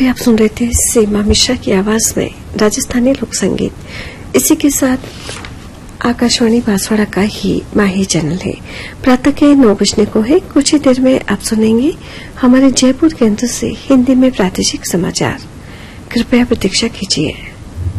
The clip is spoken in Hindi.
अभी आप सुन रहे थे सीमा मिश्रा की आवाज में राजस्थानी लोक संगीत। इसी के साथ आकाशवाणी बांसवाड़ा का ही माही चैनल है। प्रातः के 9 बजने को है। कुछ ही देर में आप सुनेंगे हमारे जयपुर केंद्र से हिंदी में प्रादेशिक समाचार। कृपया प्रतीक्षा कीजिए।